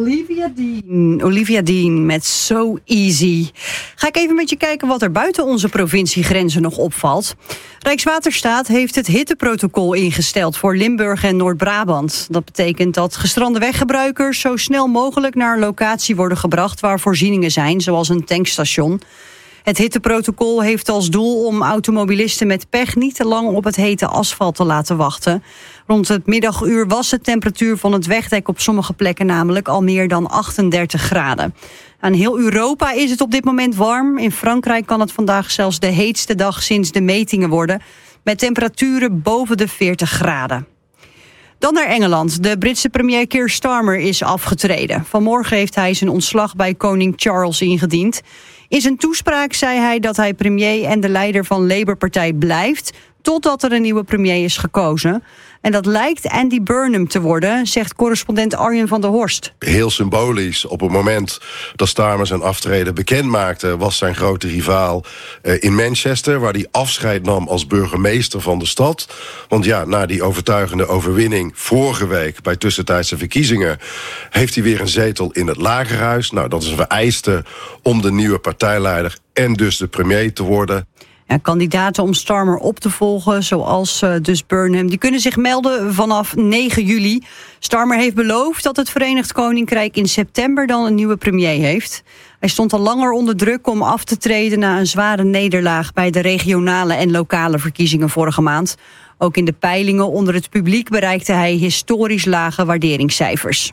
Olivia Dean met So Easy. Ga ik even met je kijken wat er buiten onze provinciegrenzen nog opvalt. Rijkswaterstaat heeft het hitteprotocol ingesteld voor Limburg en Noord-Brabant. Dat betekent dat gestrande weggebruikers zo snel mogelijk naar een locatie worden gebracht waar voorzieningen zijn, zoals een tankstation. Het hitteprotocol heeft als doel om automobilisten met pech niet te lang op het hete asfalt te laten wachten. Rond het middaguur was de temperatuur van het wegdek op sommige plekken namelijk al meer dan 38 graden. In heel Europa is het op dit moment warm. In Frankrijk kan het vandaag zelfs de heetste dag sinds de metingen worden, met temperaturen boven de 40 graden. Dan naar Engeland. De Britse premier Keir Starmer is afgetreden. Vanmorgen heeft hij zijn ontslag bij koning Charles ingediend. In zijn toespraak zei hij dat hij premier en de leider van Labour-partij blijft totdat er een nieuwe premier is gekozen. En dat lijkt Andy Burnham te worden, zegt correspondent Arjen van der Horst. Heel symbolisch, op het moment dat Starmer zijn aftreden bekend maakte, was zijn grote rivaal in Manchester, waar hij afscheid nam als burgemeester van de stad. Want ja, na die overtuigende overwinning vorige week bij tussentijdse verkiezingen heeft hij weer een zetel in het Lagerhuis. Nou, dat is een vereiste om de nieuwe partijleider en dus de premier te worden. Ja, kandidaten om Starmer op te volgen, zoals dus Burnham, die kunnen zich melden vanaf 9 juli. Starmer heeft beloofd dat het Verenigd Koninkrijk in september dan een nieuwe premier heeft. Hij stond al langer onder druk om af te treden na een zware nederlaag bij de regionale en lokale verkiezingen vorige maand. Ook in de peilingen onder het publiek bereikte hij historisch lage waarderingscijfers.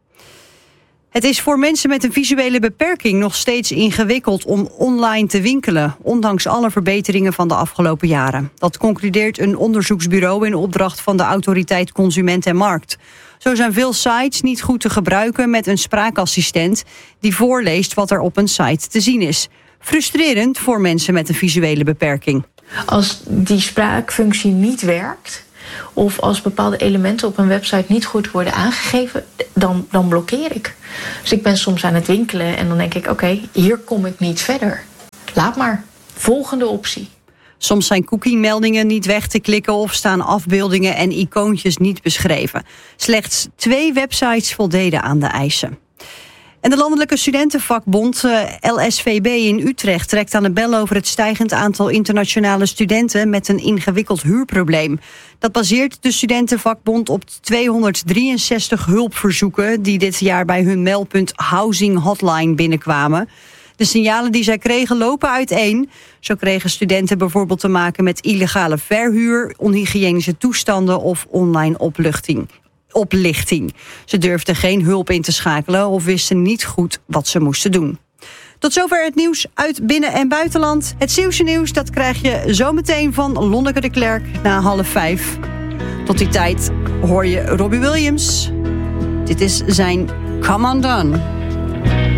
Het is voor mensen met een visuele beperking nog steeds ingewikkeld om online te winkelen, ondanks alle verbeteringen van de afgelopen jaren. Dat concludeert een onderzoeksbureau in opdracht van de Autoriteit Consument en Markt. Zo zijn veel sites niet goed te gebruiken met een spraakassistent die voorleest wat er op een site te zien is. Frustrerend voor mensen met een visuele beperking. Als die spraakfunctie niet werkt, of als bepaalde elementen op een website niet goed worden aangegeven, dan blokkeer ik. Dus ik ben soms aan het winkelen en dan denk ik, oké, hier kom ik niet verder. Laat maar. Volgende optie. Soms zijn cookiemeldingen niet weg te klikken of staan afbeeldingen en icoontjes niet beschreven. Slechts 2 websites voldeden aan de eisen. En de landelijke studentenvakbond LSVB in Utrecht trekt aan de bel over het stijgend aantal internationale studenten met een ingewikkeld huurprobleem. Dat baseert de studentenvakbond op 263 hulpverzoeken die dit jaar bij hun meldpunt Housing Hotline binnenkwamen. De signalen die zij kregen lopen uiteen. Zo kregen studenten bijvoorbeeld te maken met illegale verhuur, onhygiënische toestanden of online oplichting. Ze durfden geen hulp in te schakelen of wisten niet goed wat ze moesten doen. Tot zover het nieuws uit binnen- en buitenland. Het Zeeuwse nieuws dat krijg je zometeen van Lonneke de Klerk na 4:30. Tot die tijd hoor je Robbie Williams. Dit is zijn Come Undone.